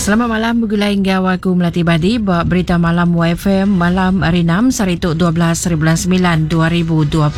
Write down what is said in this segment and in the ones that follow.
Selamat malam, bergulai hingga aku Melati Badi, berita malam YFM malam hari 6 Sarituk 12 bulan 9 2026.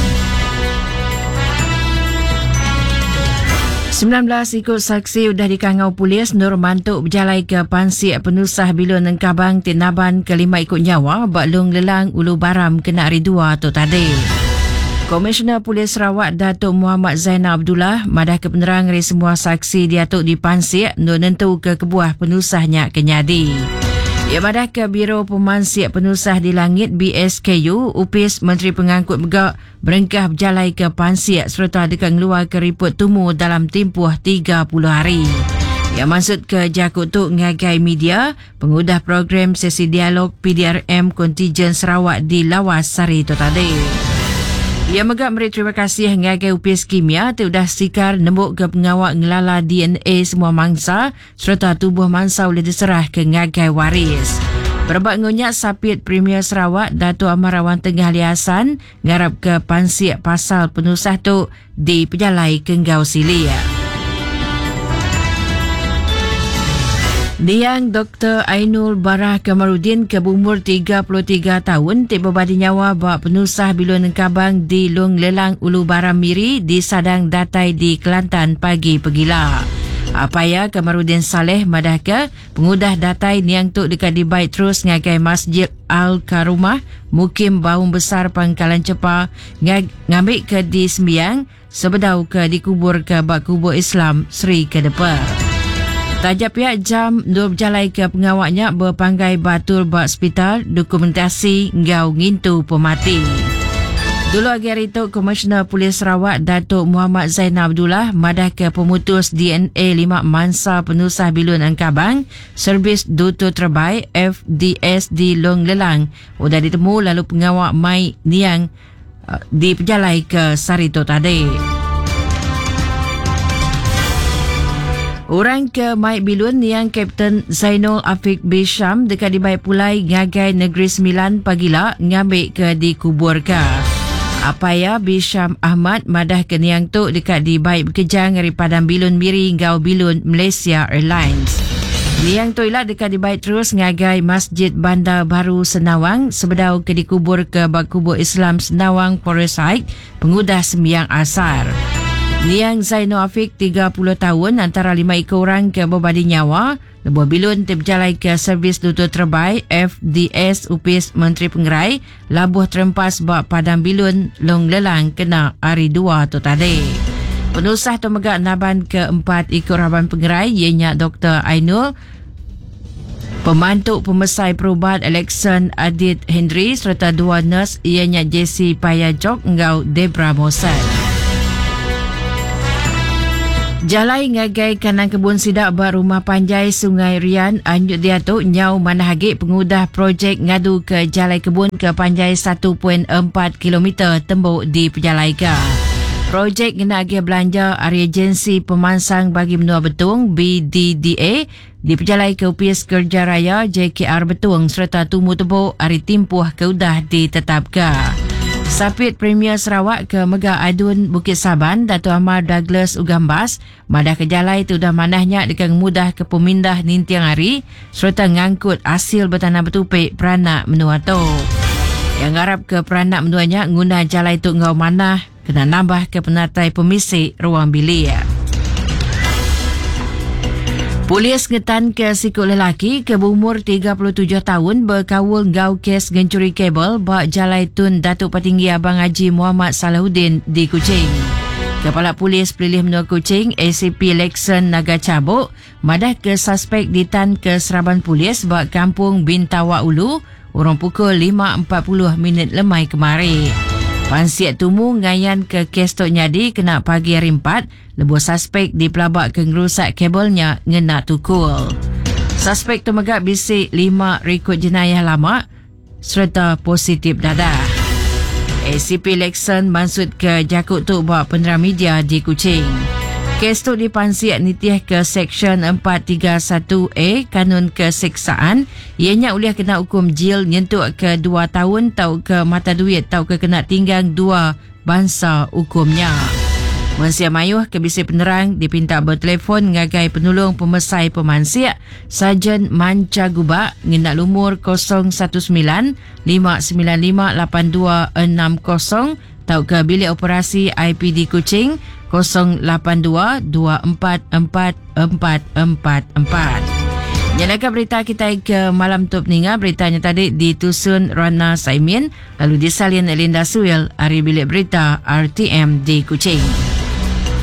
19 ikut saksi sudah dikangau polis Nur Mantuk berjalai ke Pansik Penusah Bilun Engkabang Tinaban kelima ikut nyawa Baklung Lelang Ulu Baram kena hari 2 tu tadi. Komisioner Polis Sarawak Datuk Muhammad Zainal Abdullah madah ke penerang dari semua saksi diatuk di Pansik Nur nentu ke kebuah penusahnya kenyadi. Ia madah ke Biro Pemansik Penusah di Langit BSKU Upis Menteri Pengangkut Begak berengkah berjalai ke Pansik serta dekat ngeluar ke riput tumu dalam tempoh 30 hari. Ia maksud ke Jakut Tuk ngagai media pengudah program sesi dialog PDRM Kontijen Sarawak di Lawas Sari tu tadi. Ia megak beri terima kasih ngagai Upis Kimia sudah sikar nembuk ke pengawal ngelala DNA semua mangsa serta tubuh mangsa boleh diserah ke ngagai waris. Perbak ngunyak Sapit Premier Sarawak Datuk Amarawan Tengah Liasan ngarap ke Pansik pasal penusah tu di Pejalai Kenggau Silia. Niang Dr. Ainul Barah Kamarudin ke berumur 33 tahun tiba badi nyawa bak penusah Bilun Engkabang di Long Lelang Ulu Baram Miri di Sadang Datai di Kelantan pagi pegila. Apaya Kamarudin Saleh madah ke pengudah datai niang tuk dekat di baik terus ngagai Masjid Al-Karumah Mukim Baung Besar Pangkalan Cepa ngambil ke di sembiang sebedau ke dikubur ke bak kubur Islam Sri Kedepar. Tajak pihak jam nur berjalai ke pengawaknya berpanggai batul bak hospital dokumentasi ngau ngintu pemati. Dulu hari itu Komisioner Polis Sarawak Datuk Muhammad Zainal Abdullah madah ke pemutus DNA 5 mangsa penusah Bilun Engkabang Servis Dutu Terbaik FDS di Long Lelang sudah ditemu lalu pengawak Mai Niang di Pejalai ke Sarito tadi. Orang ke Mike Bilun yang Kapten Zainul Afiq Bisham dekat di Baik Pulai ngagai Negeri Sembilan pagila ngambil ke dikubur ke. Apaya Bisham Ahmad madah ke niang tu dekat di Baik Bekejang dari Padang Bilun Miri ngau Bilun Malaysia Airlines. Niang tu ilah dekat di Baik terus ngagai Masjid Bandar Baru Senawang sebedau ke dikubur ke bak kubur Islam Senawang Forest Hike pengudah sembiang asar. Niang Zainul Afiq 30 tahun antara 5 ekor orang ke berbadi nyawa lebuh Bilun terjalai ke servis Dutu Terbaik FDS Upis Menteri Pengerai labuh terempas bak Padang Bilun Long Lelang kena hari 2 tu tadi. Penusah tu megak naban ke 4 ekor Haban Pengerai ianya Dr. Ainul, Pemantuk Pemesai Perubat Alexan Adit Hendry serta 2 nurse ianya Jessie Payajok ngau Debra Mossad. Jalai ngagai kanan kebun sidak bar Rumah Panjai Sungai Rian Anjuk Diatuk nyau manahagik pengudah projek ngadu ke Jalai Kebun ke Panjai 1.4 km tembuk di Pejalai ke. Projek kena agi belanja area agensi pemansang bagi menua betung BDDA di Pejalai ke Upis Kerja Raya JKR Betung serta tumu tebuk hari timpuh keudah ditetapkan. Sapit Premier Sarawak ke Megah Adun Bukit Saban Datuk Ahmad Douglas Ugambas madah ke jalai tu dah manahnya dekat mudah ke pemindah nintiang hari serta ngangkut hasil bertanah betupik peranak menua tu. Yang harap ke peranak menuanya guna jalai tu ngau manah kena nambah ke penatai pemisik ruang bilik. Polis ngetan ke sikut lelaki ke berumur 37 tahun berkawul ngau kes gencuri kabel bak Jalai Tun Datuk Petinggi Abang Haji Muhammad Salahuddin di Kuching. Kepala Polis Pelilih Menua Kuching ACP Lexon Naga Cabuk madah ke suspek ditan ke Seraban Polis bak Kampung Bintawa Ulu urang pukul 5.40 lemai kemari. Pansik tumu ngayan ke kes Tok Nyadi kena pagi hari 4 lebuh suspek dipelabak ke ngerusak kabelnya ngena tukul. Suspek tu megak bisik 5 rekod jenayah lama serta positif dadah. ACP Lexon maksud ke Jakut Tuk buat penerang media di Kuching. Kes tu dipansik nitih ke Seksyen 431A Kanun Keseksaan. Ianya uliah kena hukum jil nyentuk ke 2 tahun tau ke mata duit tau ke kena tinggang 2 bangsa hukumnya. Mensia mayuh ke bisi penerang dipinta bertelefon ngagai penolong pemesai pemansiak Sarjan Manca Gubak ngindak lumur 019-595-8260 tau ke bilik operasi IPD Kuching 082-244444. Nyalakan berita kita ke malam tu peninga. Beritanya tadi ditusun Rana Saimin lalu disalin Elinda Suil dari bilik berita RTM di Kuching.